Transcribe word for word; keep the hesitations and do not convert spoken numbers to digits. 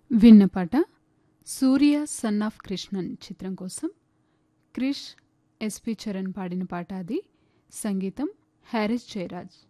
విన్న పాట సూర్య son of Krishnan చిత్రం కోసం క్రిష్ ఎస్పి చరణ్ పాడిన పాట. అది సంగీతం హ్యారిస్ జయరాజ్.